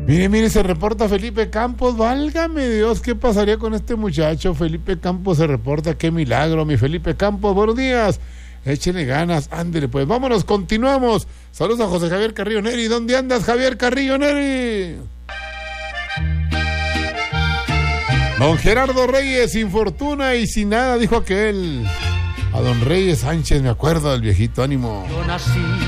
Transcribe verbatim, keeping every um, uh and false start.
Mire, mire, se reporta Felipe Campos. Válgame Dios, ¿qué pasaría con este muchacho? Felipe Campos se reporta, qué milagro, mi Felipe Campos, buenos días. Échele ganas, ándele pues, vámonos, continuamos. Saludos a José Javier Carrillo Neri. ¿Dónde andas, Javier Carrillo Neri? Don Gerardo Reyes, sin fortuna y sin nada, dijo aquel. A don Reyes Sánchez, me acuerdo del viejito, ánimo. Yo nací